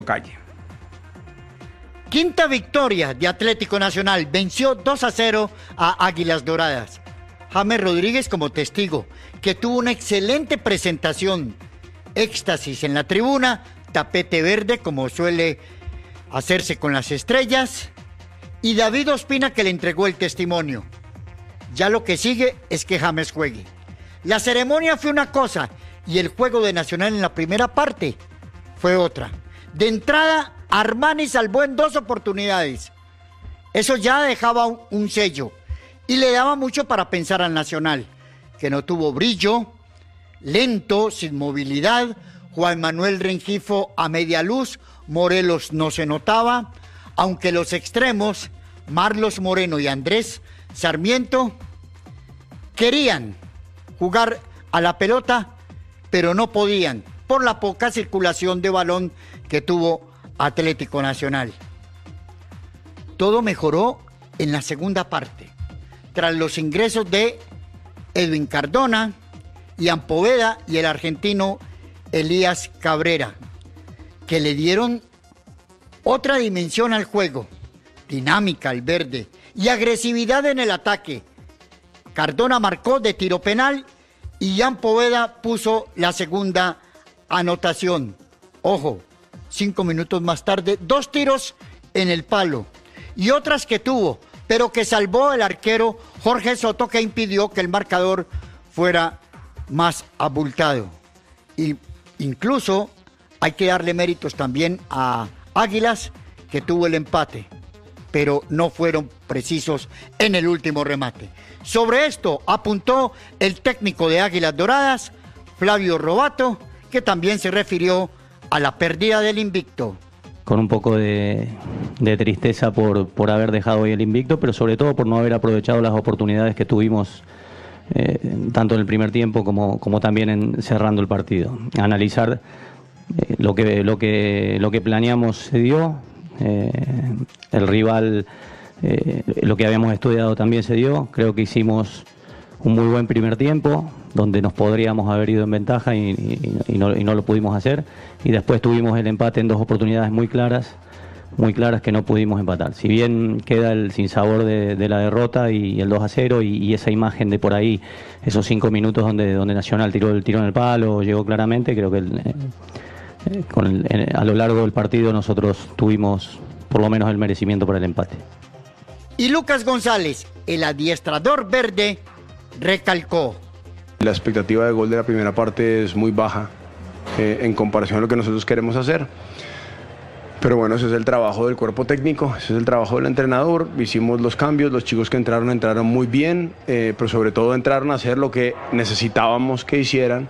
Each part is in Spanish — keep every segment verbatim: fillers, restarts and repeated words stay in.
Calle. Quinta victoria de Atlético Nacional, venció dos a cero a Águilas Doradas. James Rodríguez como testigo, que tuvo una excelente presentación. Éxtasis en la tribuna, tapete verde como suele hacerse con las estrellas, y David Ospina que le entregó el testimonio. Ya lo que sigue es que James juegue. La ceremonia fue una cosa y el juego de Nacional en la primera parte fue otra. De entrada, Armani salvó en dos oportunidades. Eso ya dejaba un, un sello y le daba mucho para pensar al Nacional, que no tuvo brillo, lento, sin movilidad. Juan Manuel Rengifo a media luz, Morelos no se notaba, aunque los extremos, Marlos Moreno y Andrés Sarmiento, querían jugar a la pelota, pero no podían por la poca circulación de balón que tuvo Atlético Nacional. Todo mejoró en la segunda parte, tras los ingresos de Edwin Cardona, Ian Poveda y el argentino Elías Cabrera, que le dieron otra dimensión al juego, dinámica al verde y agresividad en el ataque. Cardona marcó de tiro penal y Ian Poveda puso la segunda anotación. Ojo, cinco minutos más tarde, dos tiros en el palo y otras que tuvo, pero que salvó el arquero Jorge Soto, que impidió que el marcador fuera más abultado. Y incluso hay que darle méritos también a Águilas, que tuvo el empate, pero no fueron precisos en el último remate. Sobre esto apuntó el técnico de Águilas Doradas, Flavio Robato, que también se refirió a la pérdida del invicto. Con un poco de, de tristeza por, por haber dejado hoy el invicto, pero sobre todo por no haber aprovechado las oportunidades que tuvimos eh, tanto en el primer tiempo como, como también en cerrando el partido. Analizar eh, lo que lo que lo que planeamos se dio, eh, el rival, eh, lo que habíamos estudiado también se dio. Creo que hicimos un muy buen primer tiempo, donde nos podríamos haber ido en ventaja y, y, y, no, y no lo pudimos hacer. Y después tuvimos el empate en dos oportunidades muy claras, muy claras que no pudimos empatar. Si bien queda el sinsabor de, de la derrota y el dos a cero y, y esa imagen de por ahí, esos cinco minutos donde, donde Nacional tiró el tiro en el palo, llegó claramente, creo que el, eh, con el, eh, a lo largo del partido nosotros tuvimos por lo menos el merecimiento para el empate. Y Lucas González, el adiestrador verde, recalcó: la expectativa de gol de la primera parte es muy baja eh, en comparación a lo que nosotros queremos hacer. Pero bueno, ese es el trabajo del cuerpo técnico, ese es el trabajo del entrenador. Hicimos los cambios, los chicos que entraron, entraron muy bien, eh, pero sobre todo entraron a hacer lo que necesitábamos que hicieran.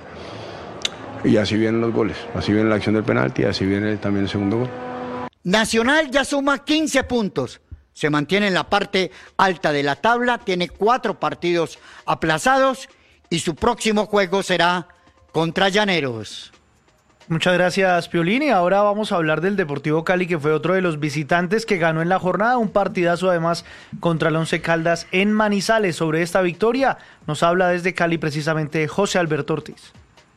Y así vienen los goles, así viene la acción del penalti, así viene también el segundo gol. Nacional ya suma quince puntos. Se mantiene en la parte alta de la tabla, tiene cuatro partidos aplazados y su próximo juego será contra Llaneros. Muchas gracias, Piolín. Y ahora vamos a hablar del Deportivo Cali, que fue otro de los visitantes que ganó en la jornada, un partidazo además contra el Once Caldas en Manizales. Sobre esta victoria nos habla desde Cali precisamente José Alberto Ortiz.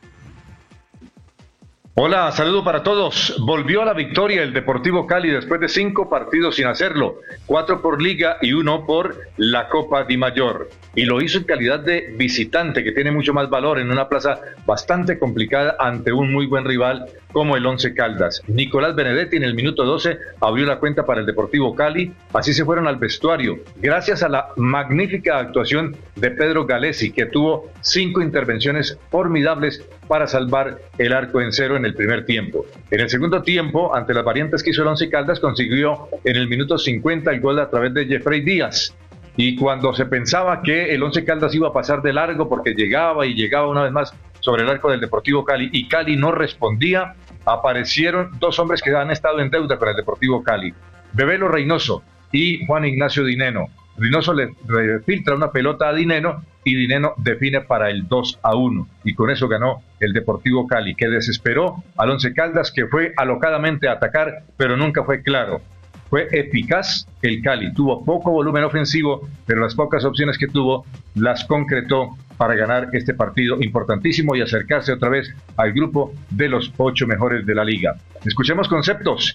Hola, saludo para todos. Volvió a la victoria el Deportivo Cali después de cinco partidos sin hacerlo, cuatro por Liga y uno por la Copa Di Mayor. Y lo hizo en calidad de visitante, que tiene mucho más valor en una plaza bastante complicada ante un muy buen rival como el Once Caldas. Nicolás Benedetti en el minuto doce abrió la cuenta para el Deportivo Cali. Así se fueron al vestuario, gracias a la magnífica actuación de Pedro Galesi, que tuvo cinco intervenciones formidables para salvar el arco en cero en el primer tiempo. En el segundo tiempo, ante las variantes que hizo el Once Caldas, consiguió en el minuto cincuenta el gol a través de Jeffrey Díaz. Y cuando se pensaba que el Once Caldas iba a pasar de largo porque llegaba y llegaba una vez más sobre el arco del Deportivo Cali y Cali no respondía, aparecieron dos hombres que han estado en deuda con el Deportivo Cali, Bebelo Reynoso y Juan Ignacio Dineno. Reynoso le, le filtra una pelota a Dineno y Dineno define para el dos a uno y con eso ganó el Deportivo Cali, que desesperó al Once Caldas, que fue alocadamente a atacar pero nunca fue claro. Fue eficaz el Cali, tuvo poco volumen ofensivo, pero las pocas opciones que tuvo las concretó para ganar este partido importantísimo y acercarse otra vez al grupo de los ocho mejores de la liga. Escuchemos conceptos